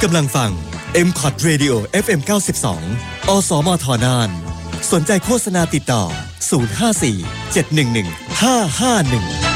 ำลังฟัง MCOT Radio FM 92 อสมทน่านสนใจโฆษณาติดต่อ 054 711 551